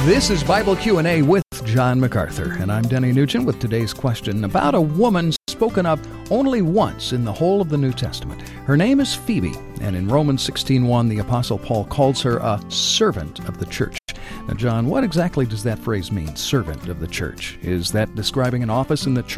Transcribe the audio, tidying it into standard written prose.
This is Bible Q&A with John MacArthur, and I'm Denny Nugent with today's question about a woman spoken of only once in the whole of the New Testament. Her name is Phoebe, and in Romans 16:1, the Apostle Paul calls her a servant of the church. Now, John, what exactly does that phrase mean, servant of the church? Is that describing an office in the church